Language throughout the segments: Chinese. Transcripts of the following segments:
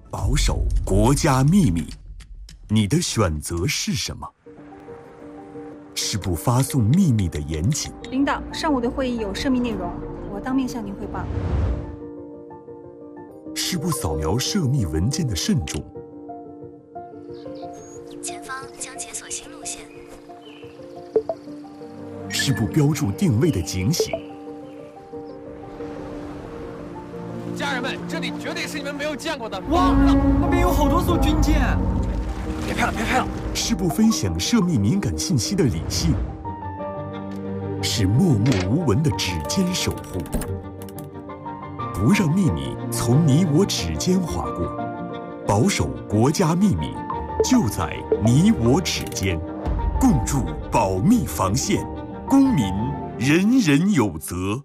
保守国家秘密，你的选择是什么？是不发送秘密的严谨？ 领导，上午的会议有涉密内容，我当面向您汇报。 是不扫描涉密文件的慎重？ 前方将解锁新路线。 是不标注定位的警醒？ 家人们，这里绝对是你们没有见过的。 哇，那边有好多艘军舰！ 别拍了，别拍了！ 是不分享涉密敏感信息的理性？是默默无闻的指尖守护？不让秘密从你我指尖划过，保守国家秘密，就在你我指尖。共筑保密防线，公民人人有责。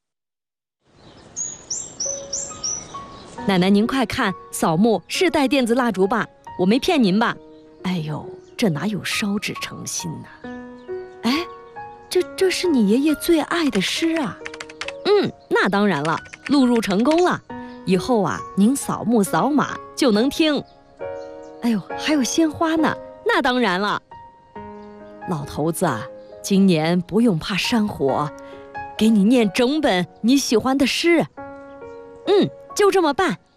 奶奶，您快看，扫墓是带电子蜡烛吧？我没骗您吧？哎呦，这哪有烧纸诚心呢？哎，这是你爷爷最爱的诗啊！那当然了，录入成功了。以后啊，您扫墓扫码就能听。哎呦，还有鲜花呢，那当然了。老头子啊，今年不用怕山火，给你念整本你喜欢的诗。就这么办。